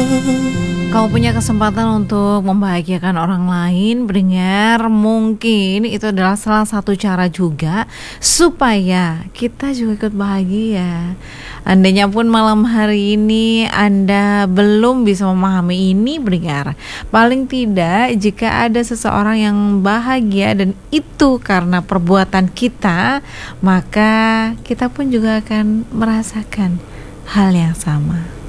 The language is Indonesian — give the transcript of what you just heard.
Kalau punya kesempatan untuk membahagiakan orang lain, pendengar, mungkin itu adalah salah satu cara juga supaya kita juga ikut bahagia. Andainya pun malam hari ini Anda belum bisa memahami ini, pendengar, paling tidak jika ada seseorang yang bahagia dan itu karena perbuatan kita, maka kita pun juga akan merasakan hal yang sama.